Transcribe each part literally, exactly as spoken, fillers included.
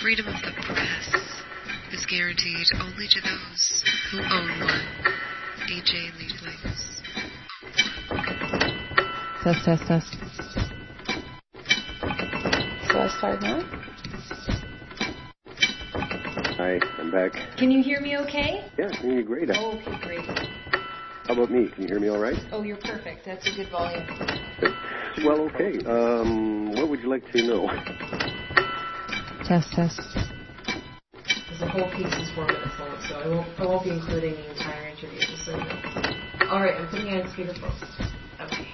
freedom of the press is guaranteed only to those who own one. D J Leaflings. Test, test, test. So I start now? Hi, I'm back. Can you hear me okay? Yeah, I can hear you great. Oh, okay, great. How about me? Can you hear me all right? Oh, you're perfect. That's a good volume. Well, okay. Um, what would you like to know? Test, test. The whole piece is four minutes long, so I won't, I won't be including the entire interview, just so you know. All right, I'm putting you on speakerphone. Okay.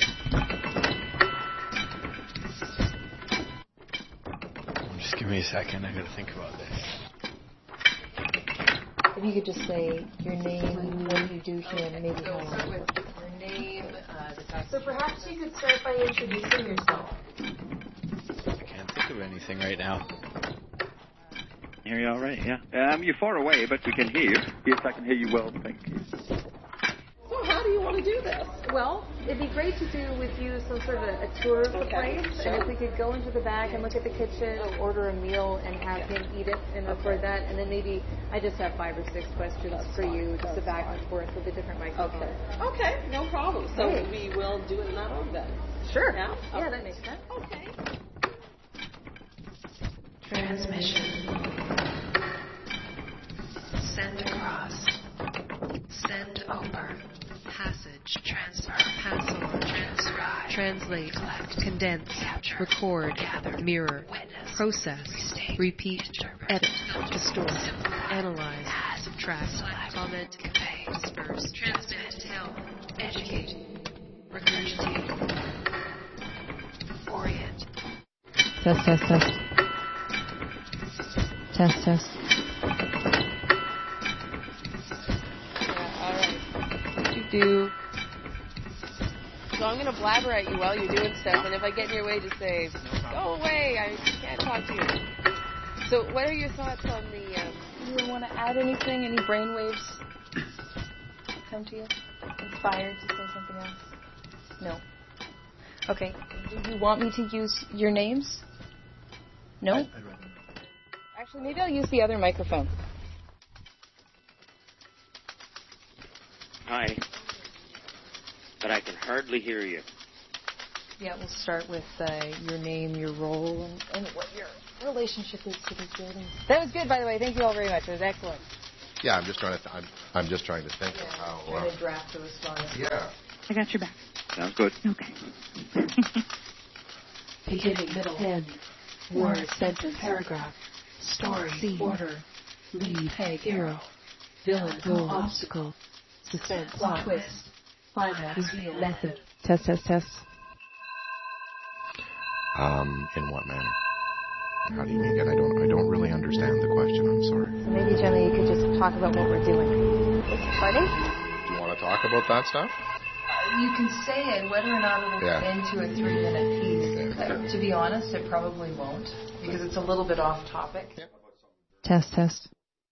Just give me a second. I gotta think about this. If you could just say your name, what you do here, and maybe So how start long. with your name, uh, the type. So perhaps you could start by introducing yourself. I can't think of anything right now. Hear you all right, yeah. Um, you're far away, but we can hear you. Yes, I can hear you well, thank you. So how do you want to do this? Well, it'd be great to do with you some sort of a, a tour of the Okay, place. sure. And if we could go into the back and look at the kitchen, order a meal, and have him eat it and record that. And then maybe I just have five or six questions for you, just a back and forth with the different microphones. Okay, okay, no problem. So Hey. we will do it in that order then. Sure. Yeah? Yeah, that makes sense. Okay. Transmission. Send across. Send over. Passage. Transfer. Pass on. Transcribe. Translate. Collect. Condense. Capture. Record. Gather. Mirror. Witness. Process. Restate. Repeat. Interpret. Edit. Filter. Distort. Simplify. Analyze. Add. Subtract. Select. Comment. Convey. Disperse. Transmit. Tell. Educate. Regurgitate. Orient. Test, test, test. Test, test. Yeah, all right. You do. So I'm going to blabber at you while you're doing stuff, and if I get in your way, just say, go away, I can't talk to you. So what are your thoughts on the, um, do you want to add anything, any brainwaves come to you? Inspired to say something else? No. Okay. Do you want me to use your names? No? I'd, I'd rather. Actually, maybe I'll use the other microphone. Hi. But I can hardly hear you. Yeah, we'll start with uh, your name, your role, and, and what your relationship is to these buildings. That was good, by the way. Thank you all very much. It was excellent. Yeah, I'm just trying to. Th- I'm, I'm just trying to think Yeah, of how. trying Uh, to draft a response. yeah. I got your back. Sounds good. Okay. Beginning, middle, end. Word, sentence, paragraph. Story, scene, order. Lead, peg, hero. Villain, goal, obstacle. Suspense, plot, twist. Climax, reveal, method. Test, test, test. Um, in what manner? How do you make it? I don't. I don't really understand the question. I'm sorry. So maybe, Jenna, you could just talk about what we're doing. Pardon? Do you want to talk about that stuff? You can say it, whether or not it'll Yeah. fit into a three-minute piece. Okay. Uh, to be honest, it probably won't, because it's a little bit off topic. Test, test.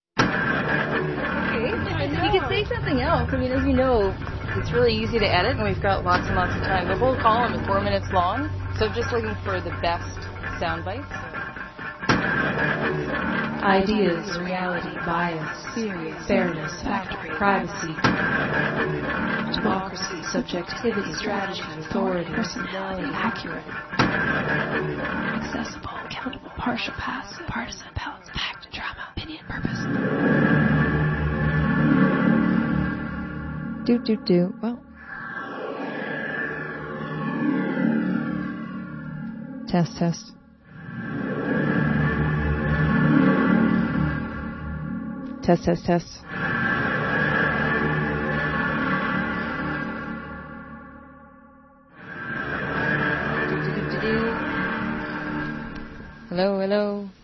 Okay. You could say something else. I mean, as you know, it's really easy to edit, and we've got lots and lots of time. The whole column is four minutes long, so I'm just looking for the best sound bites. Ideas, reality, bias, serious, fairness, factory, privacy, democracy, subjectivity, strategy, authority, personality, accurate, accessible, accountable, partial, passive, partisan, balance, fact, drama, opinion, purpose. Do, do, do. Well. Test, test. Test, test, test. Hello, hello.